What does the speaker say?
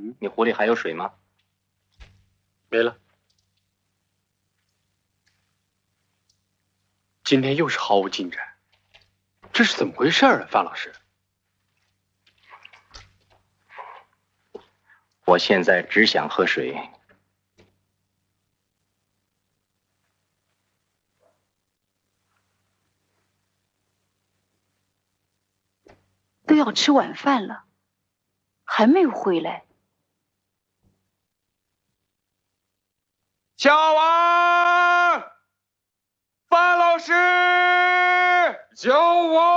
你壶里还有水吗？ 没了。今天又是毫无进展，这是怎么回事啊，范老师？ 我现在只想喝水。 都要吃晚饭了，还没有回来。 小王，范老师，救我！